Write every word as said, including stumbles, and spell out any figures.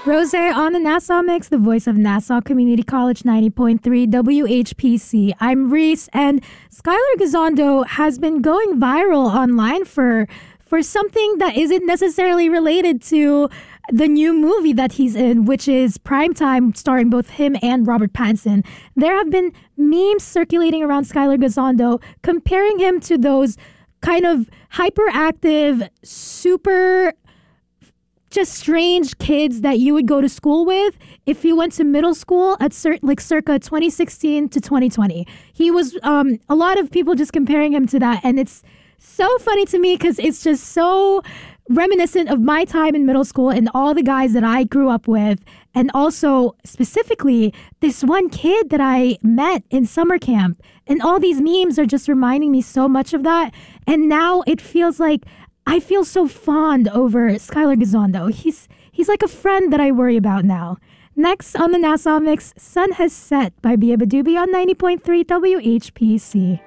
Rose on the Nassau Mix, the voice of Nassau Community College ninety point three W H P C. I'm Reese, and Skylar Gisondo has been going viral online for for something that isn't necessarily related to the new movie that he's in, which is Primetime, starring both him and Robert Pattinson. There have been memes circulating around Skylar Gisondo comparing him to those kind of hyperactive, super just strange kids that you would go to school with if you went to middle school at cir- like circa twenty sixteen to twenty twenty. He was um, a lot of people just comparing him to that, and it's so funny to me because it's just so reminiscent of my time in middle school and all the guys that I grew up with, and also specifically this one kid that I met in summer camp. And all these memes are just reminding me so much of that. And now it feels like I feel so fond over Skylar Gisondo. He's he's like a friend that I worry about now. Next on the Nassau Mix, Sun Has Set by Bia Badubi on ninety point three W H P C.